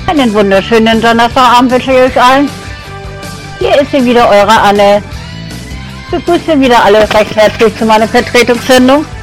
Einen wunderschönen Donnerstagabend wünsche ich euch allen. Hier ist sie wieder, eure Anne. Ich begrüße wieder alle recht herzlich zu meiner Vertretungssendung.